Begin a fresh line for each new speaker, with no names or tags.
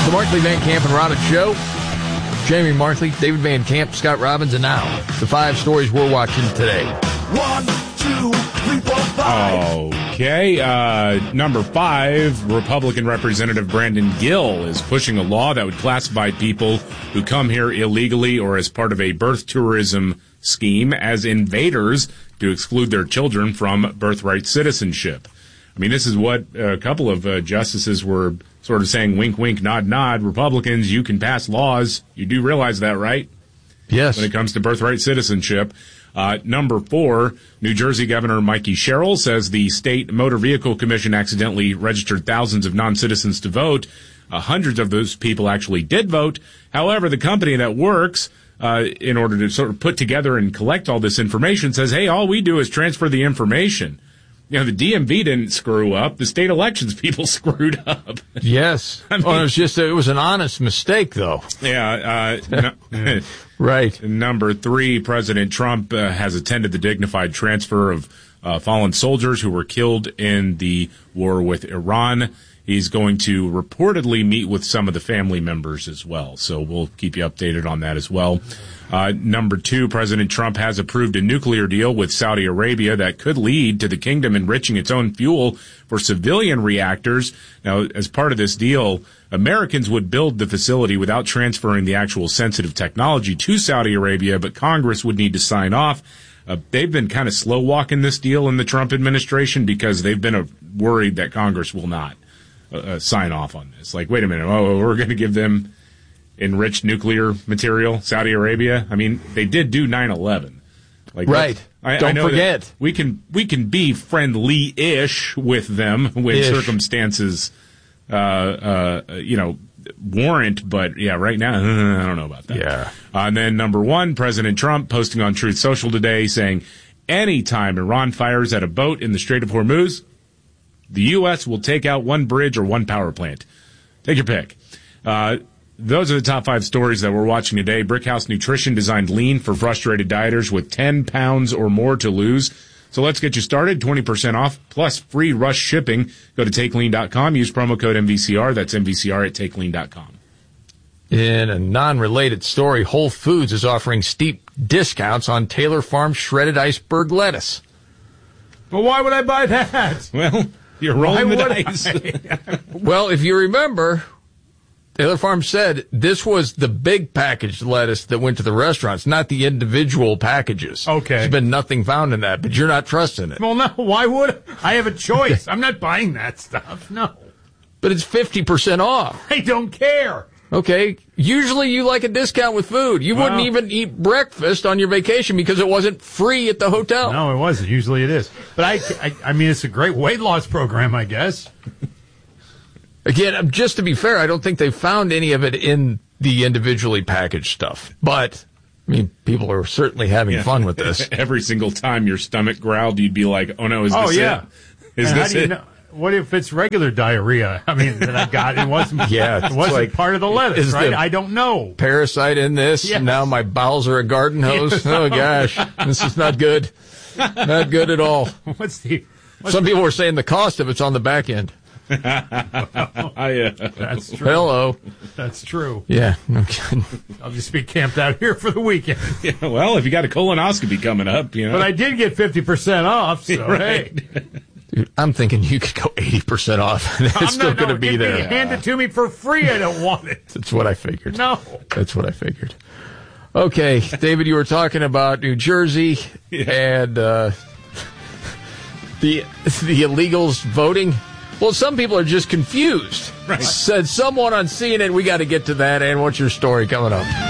The Markley, Van Camp, and Robbins Show. Jamie Markley, David Van Camp, Scott Robbins, and now the 5 stories we're watching today.
1, 2, 3, 4, 5.
Okay, number 5, Republican Representative Brandon Gill is pushing a law that would classify people who come here illegally or as part of a birth tourism scheme as invaders to exclude their children from birthright citizenship. I mean, this is what a couple of justices were sort of saying, wink, wink, nod, nod. Republicans, you can pass laws. You do realize that, right?
Yes.
When it comes to birthright citizenship. Number 4, New Jersey Governor Mikey Sherrill says the State Motor Vehicle Commission accidentally registered thousands of non-citizens to vote. Hundreds of those people actually did vote. However, the company that works in order to sort of put together and collect all this information says, hey, all we do is transfer the information. You know, the DMV didn't screw up. The state elections people screwed up.
Yes.
I mean,
it was an honest mistake, though.
Yeah.
Right.
Number 3, President Trump has attended the dignified transfer of fallen soldiers who were killed in the war with Iran. He's going to reportedly meet with some of the family members as well. So we'll keep you updated on that as well. Number 2, President Trump has approved a nuclear deal with Saudi Arabia that could lead to the kingdom enriching its own fuel for civilian reactors. Now, as part of this deal, Americans would build the facility without transferring the actual sensitive technology to Saudi Arabia, but Congress would need to sign off. They've been kind of slow walking this deal in the Trump administration because they've been worried that Congress will not sign off on this. Like, wait a minute, we're going to give them enriched nuclear material, Saudi Arabia. I mean, they did do 9/11. Like,
right. Don't forget.
We can be friendly-ish with them when circumstances, warrant. But yeah, right now, I don't know about that.
Yeah.
And then number 1, President Trump posting on Truth Social today saying, anytime Iran fires at a boat in the Strait of Hormuz, the U.S. will take out 1 bridge or 1 power plant. Take your pick. Those are the top 5 stories that we're watching today. Brickhouse Nutrition designed lean for frustrated dieters with 10 pounds or more to lose. So let's get you started. 20% off plus free rush shipping. Go to TakeLean.com. Use promo code MVCR. That's MVCR at TakeLean.com.
In a non-related story, Whole Foods is offering steep discounts on Taylor Farm shredded iceberg lettuce.
Well, why would I buy that?
Well, you're rolling the dice.
Well, if you remember, Taylor Farm said this was the big packaged lettuce that went to the restaurants, not the individual packages.
Okay.
There's been nothing found in that, but you're not trusting it.
Well, no, why would I have a choice? I'm not buying that stuff, no.
But it's 50% off.
I don't care.
Okay. Usually you like a discount with food. You wouldn't even eat breakfast on your vacation because it wasn't free at the hotel.
No, it wasn't. Usually it is. But I mean, it's a great weight loss program, I guess.
Again, just to be fair, I don't think they found any of it in the individually packaged stuff. But, I mean, people are certainly having fun with this.
Every single time your stomach growled, you'd be like, oh no, is this it? Is
and
this it?
Know, what if it's regular diarrhea? I mean, that I got it wasn't.
Yeah,
it wasn't like, part of the lettuce, right? I don't know.
Parasite in this. Yes. Now my bowels are a garden hose. Yes. Oh gosh, this is not good. Not good at all. Some people were saying the cost of it's on the back end.
That's true.
Hello.
That's true.
Yeah. Okay.
I'll just be camped out here for the weekend.
Yeah, well, if you got a colonoscopy coming up, you know.
But I did get 50% off, so
right.
Hey. Dude, I'm thinking you could go 80% off. It's still going to be there.
Hand it to me for free. I don't want it.
That's what I figured.
No.
That's what I figured. Okay, David, you were talking about New Jersey and the illegals voting. Well, some people are just confused.
Right.
Said someone on CNN. We got to get to that. And what's your story coming up?